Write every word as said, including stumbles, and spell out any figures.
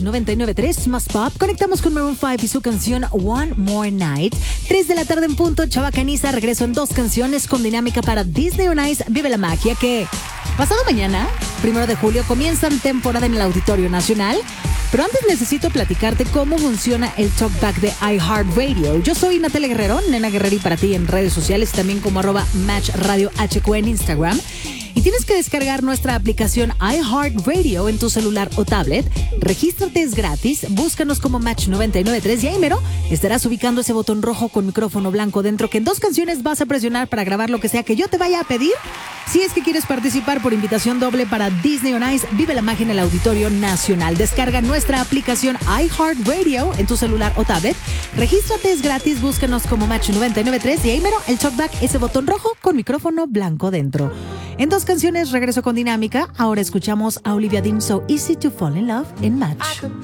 noventa y nueve punto tres, más pop. Conectamos con Maroon cinco y su canción One More Night. tres de la tarde en punto, Chava Caniza. Regreso en dos canciones con dinámica para Disney on Ice. Vive la magia que pasado mañana, primero de julio, comienzan temporada en el Auditorio Nacional. Pero antes necesito platicarte cómo funciona el talkback de iHeartRadio. Yo soy Natalia Guerrero, Nena Guerreri para ti en redes sociales y también como arroba Match Radio H Q en Instagram. Y tienes que descargar nuestra aplicación iHeartRadio en tu celular o tablet. Regístrate, es gratis. Búscanos como Match noventa y nueve punto tres y ahí mero estarás ubicando ese botón rojo con micrófono blanco dentro que en dos canciones vas a presionar para grabar lo que sea que yo te vaya a pedir. Si es que quieres participar por invitación doble para Disney on Ice, vive la magia en el Auditorio Nacional. Descarga nuestra aplicación iHeartRadio en tu celular o tablet. Regístrate, es gratis. Búscanos como Match noventa y nueve punto tres y ahí mero el talkback, ese botón rojo con micrófono blanco dentro. En dos canciones regreso con dinámica. Ahora escuchamos a Olivia Dean, So Easy to Fall in Love en Match.